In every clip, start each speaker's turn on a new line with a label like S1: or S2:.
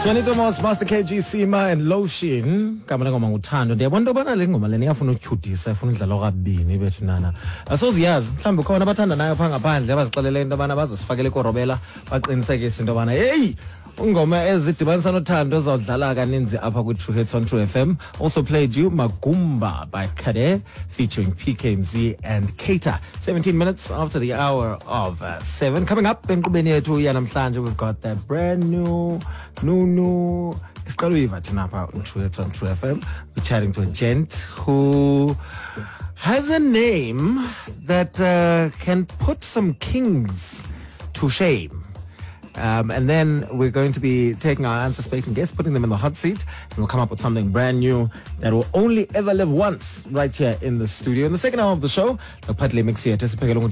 S1: Swanito Moss, Master KG Sima and Lotion kama ngoma nguthando ndiyabona into bana le ngoma leni iyafuna utyhudisa ifuna udlala kabini bethu nana asoziyazi mhlawumbe khona abathanda nayo pha ngaphandle abazixelele into bana bazasifakele korobela baqinisekise into bana hey ungoma ezidibanisa nothando ezawudlala kaninzi apha ku True Hits on True FM. Also played you Magumba by Kade featuring PKMZ and Keita. 17 minutes after the hour of 7. Coming up enkqubeni yethu yanamhlanje, we've got that brand new isiqaluyiva thina apha on True Hits on True FM. We're chatting to a gent who has a name that can put some kings to shame. And then we're going to be taking our unsuspecting guests, putting them in the hot seat, and we'll come up with something brand new that will only ever live once right here in the studio. In the second hour of the show, the Patley Mix here,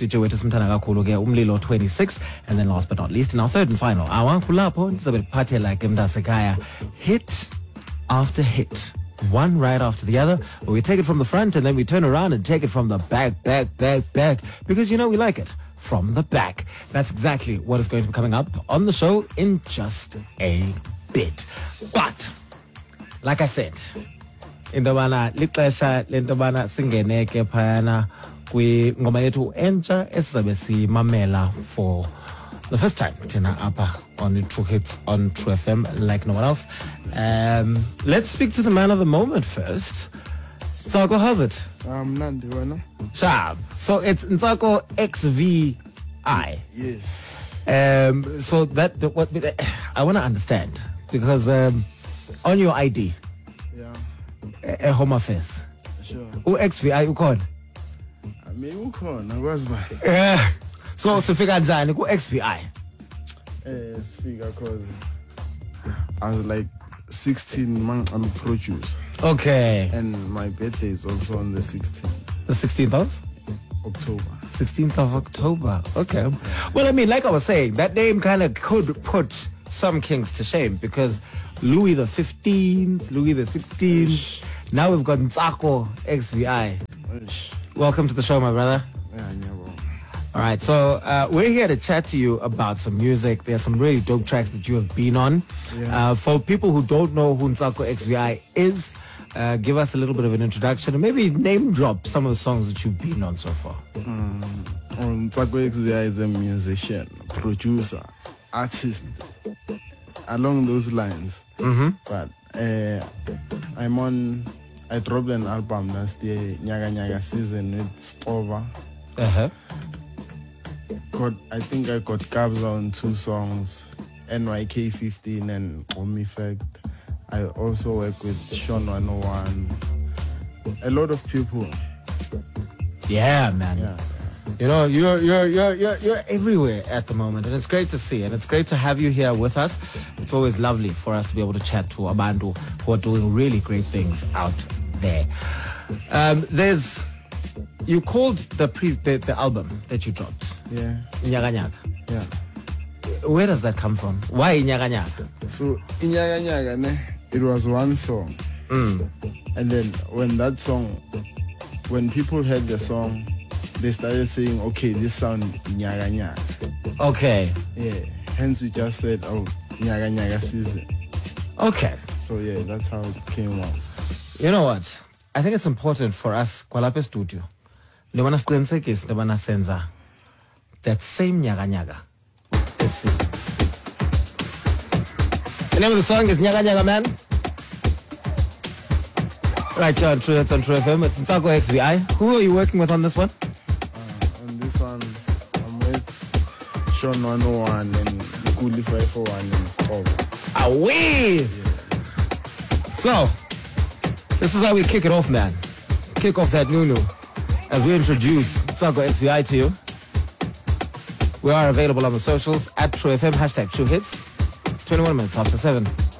S1: Umlilo 26, and then last but not least, in our third and final hour, party like hit after hit. One right after the other, but we take it from the front and then we turn around and take it from the back, because you know we like it from the back. That's exactly what is going to be coming up on the show in just a bit. But like I said, indobana lixesha lentobana singeneke phayana kwi ngoma yethu entsha esizabe simamela for the first time thina apha on the True Hits on True FM like no one else. Let's speak to the man of the moment first. Ntsako, how's it?
S2: Nandi wena.
S1: Sharp. So it's Ntsako XVI.
S2: Yes.
S1: So that what I want to understand, because on your ID,
S2: yeah,
S1: Home Affairs.
S2: Sure.
S1: XVI ukhona?
S2: Maybe ukhona akwazi ba.
S1: So sifika njani ku XVI?
S2: Sifika cause I was like 16 months I'm a producer.
S1: Okay.
S2: And my birthday is also on the 16th.
S1: The 16th of
S2: October.
S1: 16th of October. Okay. Well, I mean, like I was saying, that name kind of could put some kings to shame, because Louis the 15th, Louis the 16th. Now we've got Ntsako XVI. Welcome to the show, my brother.
S2: Yeah.
S1: All right, so we're here to chat to you about some music. There's some really dope tracks that you have been on.
S2: Yeah.
S1: For people who don't know who Ntsako XVI is, give us a little bit of an introduction and maybe name drop some of the songs that you've been on so far.
S2: Ntsako XVI is a musician, producer, artist, along those lines.
S1: Mm-hmm.
S2: But I dropped an album last year, Nyaga Nyaga Season. It's over.
S1: Uh-huh.
S2: I think I got Kabza on 2 songs, NYK 15 and Home Effect. I also work with Sean 101. A lot of people.
S1: Yeah, man.
S2: Yeah.
S1: You know, you're everywhere at the moment, and it's great to see, and it's great to have you here with us. It's always lovely for us to be able to chat to Abantu who are doing really great things out there. You called the album that you dropped,
S2: Yeah.
S1: Nyaga Nyaga.
S2: Yeah.
S1: Where does that come from? Why Nyaga Nyaga?
S2: So in Nyaga Nyaga, it was one song. And then when people heard the song, they started saying, okay, this sound Nyaga Nyaga.
S1: Okay.
S2: Yeah. Hence we just said, oh, Nyaga Nyaga Season.
S1: Okay.
S2: So yeah, that's how it came out.
S1: You know what? I think it's important for us, Kwalape Studio, that same Nyaga Nyaga this season. The name of the song is Nyaga Nyaga, man. Right here on True Hits on True FM. It's Ntsako XVI. Who are you working with on this one?
S2: On this one, I'm with Sean 101 and Kuli 541 and all.
S1: Away!
S2: Yeah.
S1: So, this is how we kick it off, man. Kick off that Nunu as we introduce Ntsako XVI to you. We are available on the socials at True FM, #True Hits. It's 21 minutes after 7.